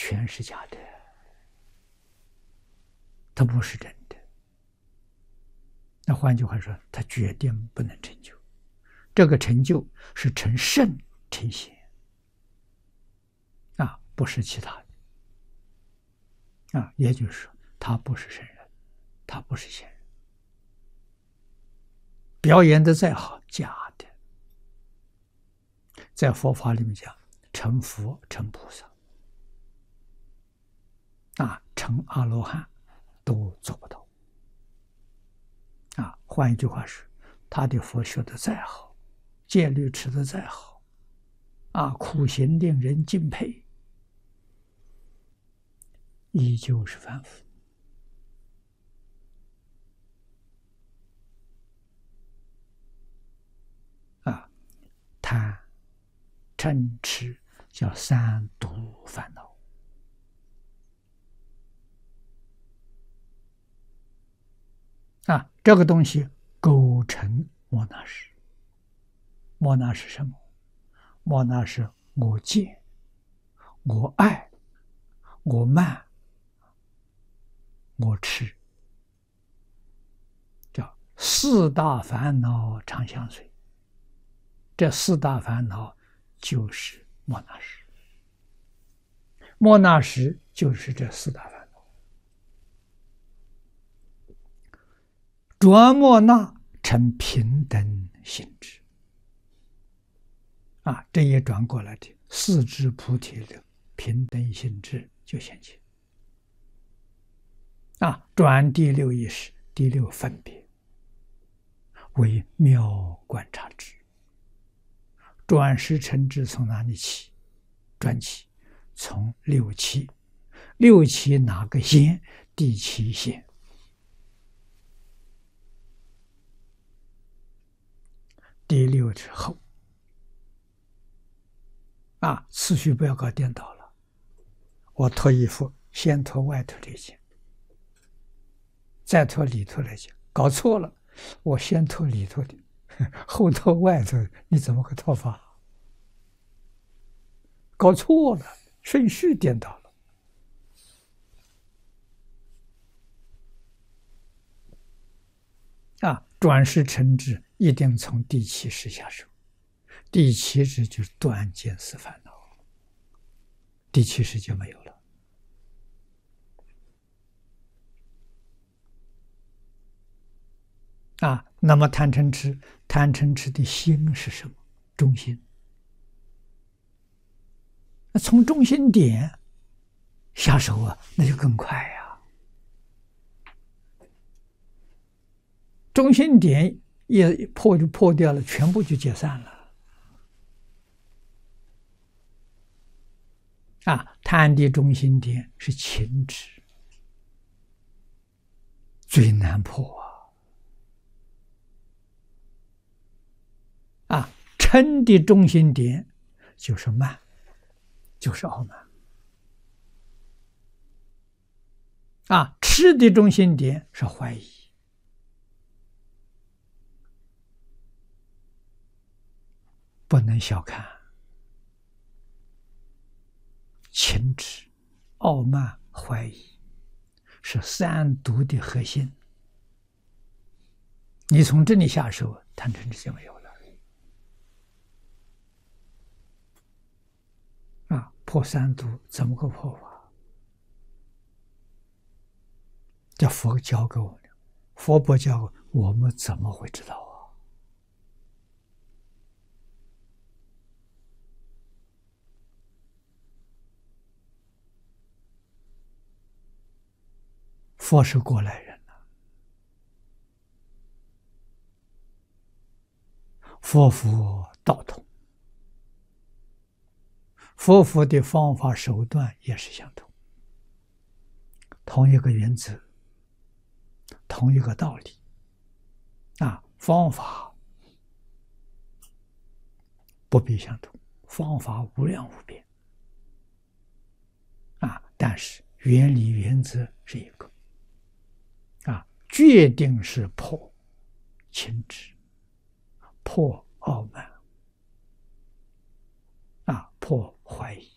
全是假的，它不是真的。那换句话说，它决定不能成就。这个成就是成圣成贤啊，不是其他的啊。也就是说，他不是圣人，他不是贤人，表演的再好，假的。在佛法里面讲，成佛成菩萨啊，成阿罗汉都做不到啊。换一句话说，他的佛学的再好，戒律持的再好啊，苦行令人敬佩，依旧是凡夫啊。贪嗔痴叫三毒烦恼啊，这个东西构成莫那识。莫那是什么？莫那是我见、我爱、我慢、我痴，叫四大烦恼常相随。这四大烦恼就是莫那识，莫那识就是这四大烦恼。转莫那成平等性质啊，这一转过来的四智菩提的平等性质就现前啊。转第六意识、第六分别为妙观察智。转识成智从哪里起？转起从六七，六七哪个先？第七先。第六之后啊，次序不要搞颠倒了。我脱衣服，先脱外头这件，再脱里头那件，搞错了。我先脱里头的，后脱外头，你怎么个脱法？搞错了，顺序颠倒了啊！转识成智一定从第七识下手，第七识就是断见思烦恼，第七识就没有了啊。那么贪嗔痴，贪嗔痴的心是什么？中心。那从中心点下手啊，那就更快呀。中心点一破就破掉了，全部就解散了啊。贪的中心点是情执，最难破啊。嗔的中心点就是慢，就是傲慢啊。痴的中心点是怀疑，不能小看情执、傲慢、怀疑，是三毒的核心。你从这里下手，贪嗔痴就没有了啊。破三毒怎么个破法？这佛教给我们的，佛不教我们怎么会知道啊？佛是过来人了，佛佛道同，佛佛的方法手段也是相同，同一个原则，同一个道理啊。方法不必相同，方法无量无边啊，但是原理原则是一个啊。决定是破情执，破傲慢啊，破怀疑